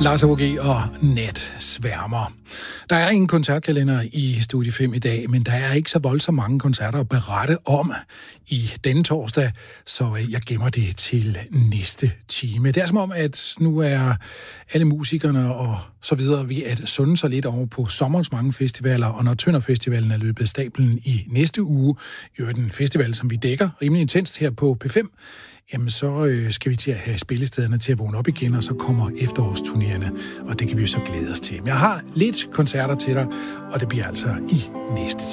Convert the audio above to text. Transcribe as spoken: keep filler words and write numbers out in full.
Lars O G og Natsværmer. Der er ingen koncertkalender i Studie fem i dag, men der er ikke så voldsomt mange koncerter at berette om i denne torsdag, så jeg gemmer det til næste time. Det er som om, at nu er alle musikerne og så videre ved at sunde sig lidt over på sommerens mange festivaler, og når Tønder-festivalen er løbet af stablen i næste uge, jo den festival, som vi dækker rimelig intenst her på P fem, jamen så øh, skal vi til at have spillestederne til at vågne op igen, og så kommer efterårsturnerende, og det kan vi jo så glæde os til. Men jeg har lidt koncerter til dig, og det bliver altså i næste time.